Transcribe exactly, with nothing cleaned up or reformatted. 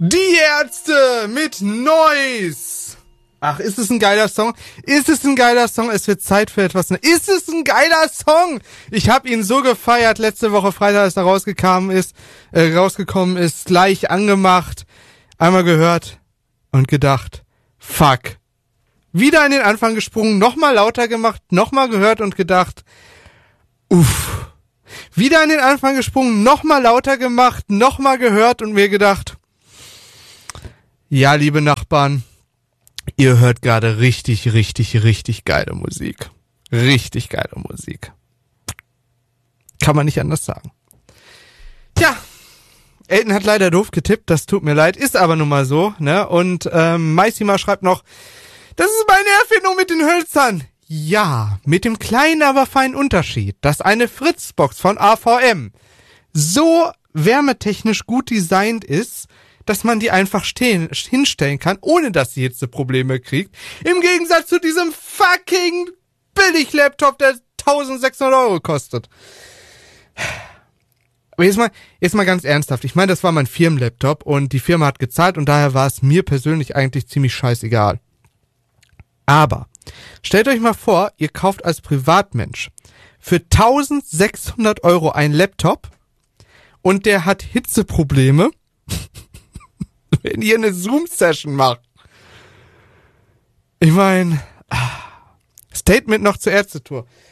Die Ärzte mit Noise. Ach, ist es ein geiler Song? Ist es ein geiler Song? Es wird Zeit für etwas. Ist es ein geiler Song? Ich habe ihn so gefeiert letzte Woche Freitag, als er rausgekommen ist, äh, rausgekommen ist, gleich angemacht, einmal gehört und gedacht, fuck. Wieder in den Anfang gesprungen, nochmal lauter gemacht, nochmal gehört und gedacht, uff. Wieder in den Anfang gesprungen, nochmal lauter gemacht, nochmal gehört und mir gedacht, ja, liebe Nachbarn, ihr hört gerade richtig, richtig, richtig geile Musik. Richtig geile Musik. Kann man nicht anders sagen. Tja, Elton hat leider doof getippt, das tut mir leid, ist aber nun mal so, ne? Und ähm, Maisima schreibt noch, das ist meine Erfindung mit den Hölzern. Ja, mit dem kleinen, aber feinen Unterschied, dass eine Fritzbox von A V M so wärmetechnisch gut designt ist, dass man die einfach stehen, hinstellen kann, ohne dass sie Hitzeprobleme kriegt. Im Gegensatz zu diesem fucking Billig-Laptop, der eintausendsechshundert Euro kostet. Aber jetzt mal, jetzt mal ganz ernsthaft. Ich meine, das war mein Firmenlaptop und die Firma hat gezahlt und daher war es mir persönlich eigentlich ziemlich scheißegal. Aber stellt euch mal vor, ihr kauft als Privatmensch für eintausendsechshundert Euro einen Laptop und der hat Hitzeprobleme, wenn ihr eine Zoom-Session macht. Ich meine, Statement noch zur Ärztetour.